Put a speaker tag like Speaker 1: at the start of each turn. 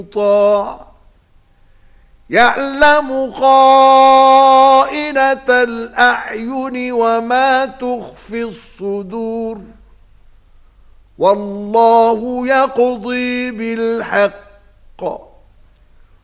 Speaker 1: يطاع يعلم خائنة الأعين وما تخفي الصدور والله يقضي بالحق